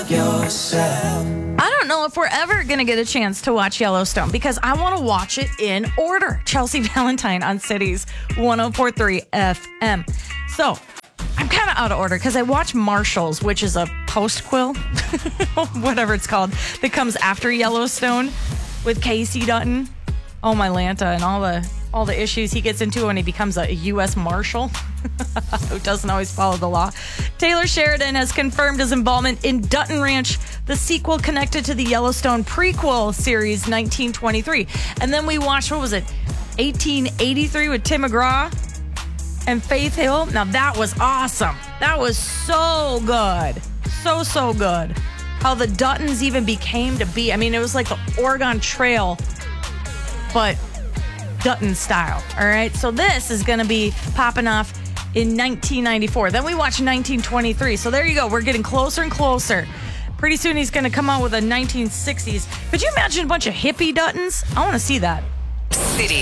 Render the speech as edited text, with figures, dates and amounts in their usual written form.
yourself. I don't know if we're ever going to get a chance to watch Yellowstone because I want to watch it in order. Chelsea Valentine on Cities 104.3 FM. So I'm kind of out of order because I watch Marshals, which is a post-quill, whatever it's called, that comes after Yellowstone with Casey Dutton. Oh, my Lanta, and all the issues he gets into when he becomes a U.S. Marshal who doesn't always follow the law. Taylor Sheridan has confirmed his involvement in Dutton Ranch, the sequel connected to the Yellowstone prequel series 1923. And then we watched, 1883 with Tim McGraw and Faith Hill. Now that was awesome. That was so good. So good. How the Duttons even became to be. I mean, it was like the Oregon Trail, but Dutton style. All right. So this is going to be popping off in 1994. Then we watched 1923. So there you go. We're getting closer and closer. Pretty soon he's going to come out with a 1960s. Could you imagine a bunch of hippie Duttons? I want to see that. City.